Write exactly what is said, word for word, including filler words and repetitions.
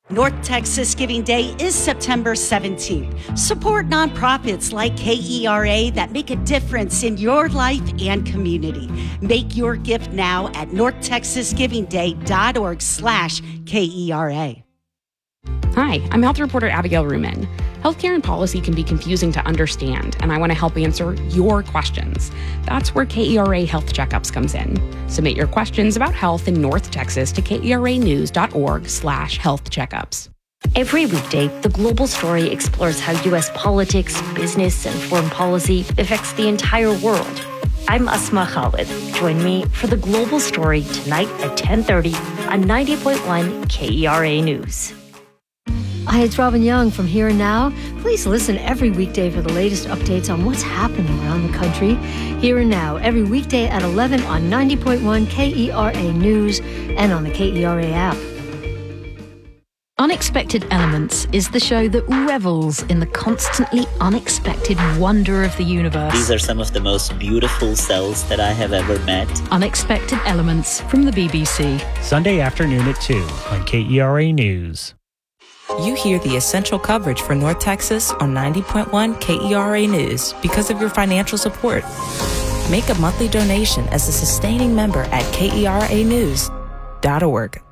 North Texas Giving Day is September seventeenth. Support nonprofits like K E R A that make a difference in your life and community. Make your gift now at northtexasgivingday.org slash K-E-R-A. Hi, I'm health reporter Abigail Ruman. Healthcare and policy can be confusing to understand, and I want to help answer your questions. That's where K E R A Health Checkups comes in. Submit your questions about health in North Texas to keranews.org slash health checkups. Every weekday, The Global Story explores how U S politics, business, and foreign policy affects the entire world. I'm Asma Khalid. Join me for The Global Story tonight at ten thirty on ninety point one K E R A News. Hi, it's Robin Young from Here and Now. Please listen every weekday for the latest updates on what's happening around the country. Here and Now, every weekday at eleven on ninety point one K E R A News and on the K E R A app. Unexpected Elements is the show that revels in the constantly unexpected wonder of the universe. These are some of the most beautiful cells that I have ever met. Unexpected Elements from the B B C. Sunday afternoon at two on K E R A News. You hear the essential coverage for North Texas on ninety point one K E R A News because of your financial support. Make a monthly donation as a sustaining member at K E R A news dot org.